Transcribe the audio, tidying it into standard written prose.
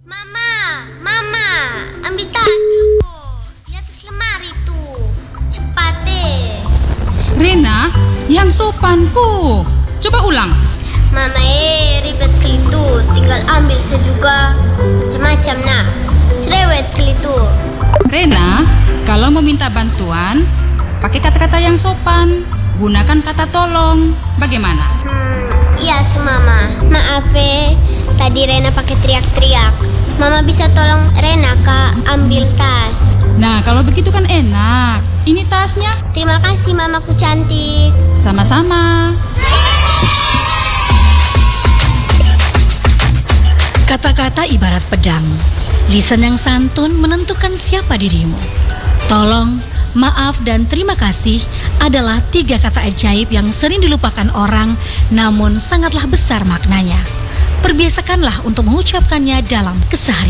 Mama, Mama, ambil tas dulu. Di atas lemari tuh. Cepat deh. Rena, yang sopanku. Coba ulang. Mama ribet sekali tuh. Tinggal ambil saya juga. Macam-macam nak. Serewet sekali tuh. Rena, kalau meminta bantuan, pakai kata-kata yang sopan. Gunakan kata tolong. Bagaimana? Iya, Mama. Maaf tadi Rena pakai teriak-teriak. Mama bisa tolong Rena, Kak, ambil tas. Nah, kalau begitu kan enak. Ini tasnya. Terima kasih, Mamaku cantik. Sama-sama. Kata-kata ibarat pedang. Lisan yang santun menentukan siapa dirimu. Tolong, maaf, dan terima kasih adalah 3 kata ajaib yang sering dilupakan orang, namun sangatlah besar maknanya. Perbiasakanlah untuk mengucapkannya dalam keseharian.